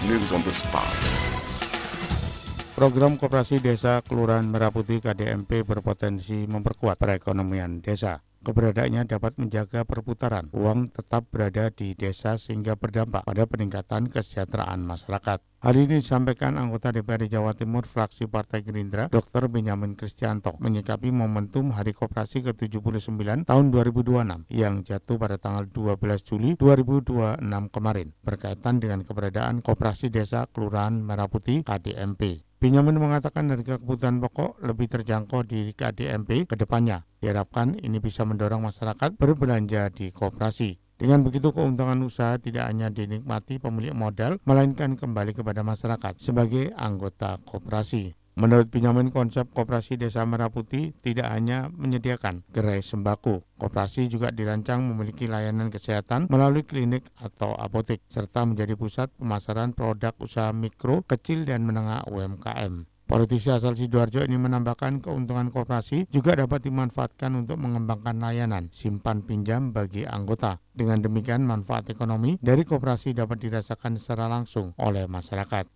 News on the spot. Program Koperasi Desa Kelurahan Merah Putih KDMP berpotensi memperkuat perekonomian desa. Keberadaannya dapat menjaga perputaran uang tetap berada di desa sehingga berdampak pada peningkatan kesejahteraan masyarakat. Hal ini disampaikan anggota DPRD Jawa Timur fraksi Partai Gerindra, Dr. Benyamin Kristianto, menyikapi momentum Hari Koperasi ke-79 tahun 2026 yang jatuh pada tanggal 12 Juli 2026 kemarin, berkaitan dengan keberadaan Koperasi Desa Kelurahan Merah Putih KDMP. Benyamin mengatakan harga kebutuhan pokok lebih terjangkau di KDMP ke depannya. Diharapkan ini bisa mendorong masyarakat berbelanja di koperasi. Dengan begitu, keuntungan usaha tidak hanya dinikmati pemilik modal, melainkan kembali kepada masyarakat sebagai anggota koperasi. Menurut Benyamin, konsep Koperasi Desa Merah Putih tidak hanya menyediakan gerai sembako. Koperasi juga dirancang memiliki layanan kesehatan melalui klinik atau apotek, serta menjadi pusat pemasaran produk usaha mikro, kecil, dan menengah UMKM. Politisi asal Sidoarjo ini menambahkan keuntungan koperasi juga dapat dimanfaatkan untuk mengembangkan layanan simpan pinjam bagi anggota. Dengan demikian, manfaat ekonomi dari koperasi dapat dirasakan secara langsung oleh masyarakat.